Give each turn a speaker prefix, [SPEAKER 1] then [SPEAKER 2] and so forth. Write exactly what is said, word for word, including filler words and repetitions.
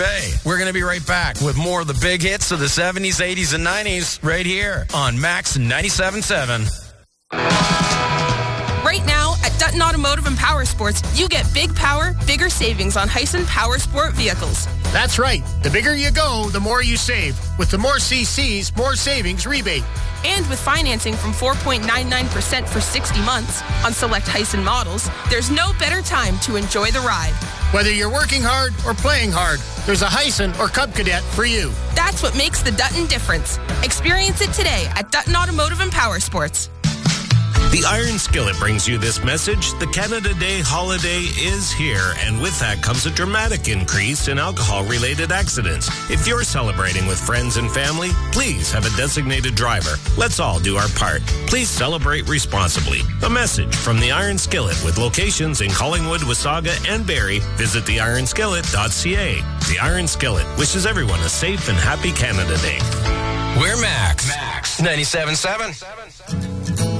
[SPEAKER 1] Hey, we're going to be right back with more of the big hits of the seventies, eighties, and nineties right here on Max ninety-seven point seven.
[SPEAKER 2] Right now, at Dutton Automotive and Power Sports, you get big power, bigger savings on Hyson Power Sport vehicles.
[SPEAKER 3] That's right. The bigger you go, the more you save. With the more C Cs, more savings rebate.
[SPEAKER 2] And with financing from four point nine nine percent for sixty months on select Hyson models, there's no better time to enjoy the ride.
[SPEAKER 3] Whether you're working hard or playing hard, there's a Hyson or Cub Cadet for you.
[SPEAKER 2] That's what makes the Dutton difference. Experience it today at Dutton Automotive and Power Sports.
[SPEAKER 4] The Iron Skillet brings you this message. The Canada Day holiday is here, and with that comes a dramatic increase in alcohol-related accidents. If you're celebrating with friends and family, please have a designated driver. Let's all do our part. Please celebrate responsibly. A message from the Iron Skillet with locations in Collingwood, Wasaga, and Barrie. Visit the iron skillet dot c a. The Iron Skillet wishes everyone a safe and happy Canada Day.
[SPEAKER 1] We're Max. Max ninety-seven point seven.